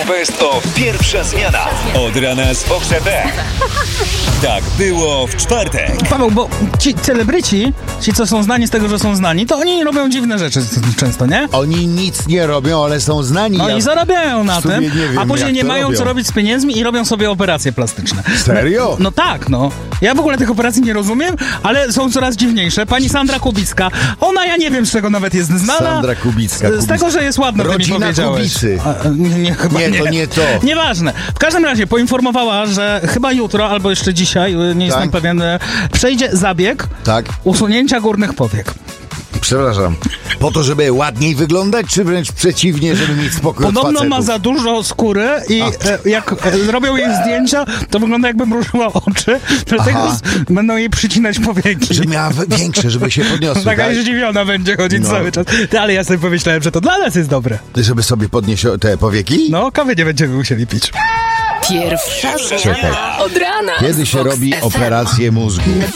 Best of Pierwsza Zmiana. Od rana z Fox FM. Tak było w czwartek. Paweł, bo ci celebryci, ci co są znani z tego, że są znani, to oni robią dziwne rzeczy często, nie? Oni nic nie robią, ale są znani. Oni zarabiają na tym, nie wiem, a później nie mają robią. co robić z pieniędzmi i robią sobie operacje plastyczne. Serio? No tak, no. Ja w ogóle tych operacji nie rozumiem, ale są coraz dziwniejsze. Pani Sandra Kubicka, ona ja nie wiem z czego nawet jest znana. Sandra Kubicka. Z tego, że jest ładna, ty mi Rodzina powiedziałeś. Kubicy. Chyba Nie, to nie to. Nieważne. W każdym razie poinformowała, że chyba jutro, albo jeszcze dzisiaj, nie jestem pewien, przejdzie zabieg usunięcia górnych powiek. Przepraszam. Po to, żeby ładniej wyglądać, czy wręcz przeciwnie, żeby mieć spokój od Podobno facetów? ma za dużo skóry i jak zrobią jej zdjęcia, to wygląda jakby mrużyła oczy, dlatego będą jej przycinać powieki. Że miała większe, żeby się podniosły, Taka zdziwiona będzie chodzić cały czas. Ale ja sobie pomyślałem, że to dla nas jest dobre. Żeby sobie podnieść te powieki? No, kawy nie będziemy musieli pić. Pierwsza zmiana od rana. Kiedy się robi operację mózgu?